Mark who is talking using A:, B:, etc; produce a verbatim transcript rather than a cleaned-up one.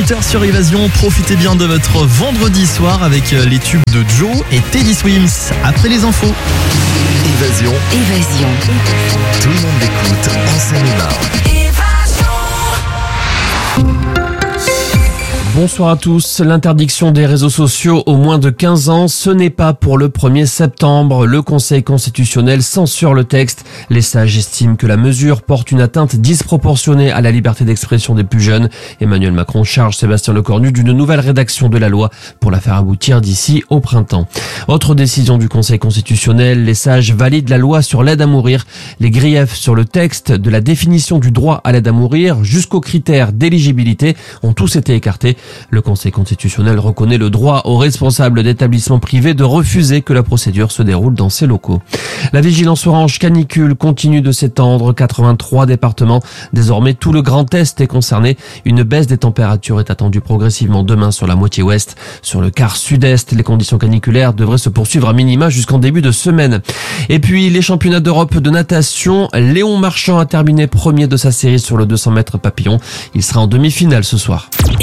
A: dix-huit heures sur Évasion. Profitez bien de votre vendredi soir avec les tubes de Joe et Teddy Swims. Après les infos.
B: Évasion.
C: Évasion.
B: Tout le monde l'écoute en Seine-et-Marne.
D: Bonsoir à tous. L'interdiction des réseaux sociaux aux moins de quinze ans, ce n'est pas pour le premier septembre. Le Conseil constitutionnel censure le texte. Les sages estiment que la mesure porte une atteinte disproportionnée à la liberté d'expression des plus jeunes. Emmanuel Macron charge Sébastien Lecornu d'une nouvelle rédaction de la loi pour la faire aboutir d'ici au printemps. Autre décision du Conseil constitutionnel, les sages valident la loi sur l'aide à mourir. Les griefs sur le texte de la définition du droit à l'aide à mourir jusqu'aux critères d'éligibilité ont tous été écartés. Le Conseil constitutionnel reconnaît le droit aux responsables d'établissements privés de refuser que la procédure se déroule dans ces locaux. La vigilance orange canicule continue de s'étendre. quatre-vingt-trois départements. Désormais, tout le Grand Est est concerné. Une baisse des températures est attendue progressivement demain sur la moitié ouest. Sur le quart sud-est, les conditions caniculaires devraient se poursuivre à minima jusqu'en début de semaine. Et puis, les championnats d'Europe de natation. Léon Marchand a terminé premier de sa série sur le deux cents mètres papillon. Il sera en demi-finale ce soir.